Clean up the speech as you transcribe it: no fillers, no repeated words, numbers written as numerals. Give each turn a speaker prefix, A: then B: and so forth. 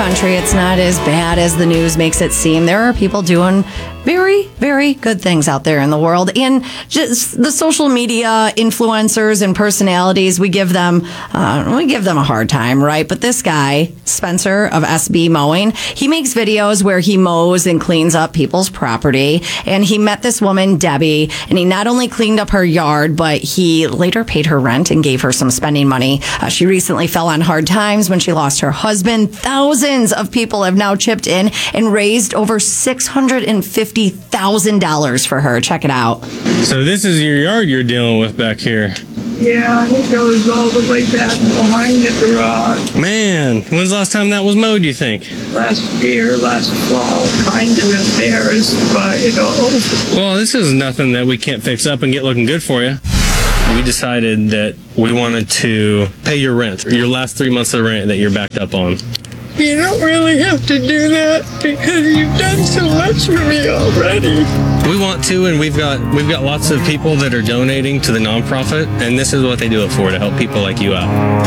A: country. It's not as bad as the news makes it seem. There are people doing very, very good things out there in the world. And just the social media influencers and personalities, we give them a hard time, right? But this guy, Spencer of SB Mowing, he makes videos where he mows and cleans up people's property. And he met this woman, Debbie, and he not only cleaned up her yard, but he later paid her rent and gave her some spending money. She recently fell on hard times when she lost her husband. Thousands of people have now chipped in and raised over $650,000 for her. Check it out.
B: So this is your yard you're dealing with back here.
C: Yeah, it goes all the way back behind the garage.
B: Man, when's the last time that was mowed, you think?
C: Last fall, kind of embarrassed by it all.
B: Well, this is nothing that we can't fix up and get looking good for you. We decided that we wanted to pay your rent, your last 3 months of rent that you're backed up on.
C: You don't really have to do that because you've done so much for me already.
B: We want to, and we've got lots of people that are donating to the nonprofit, and this is what they do it for, to help people like you out.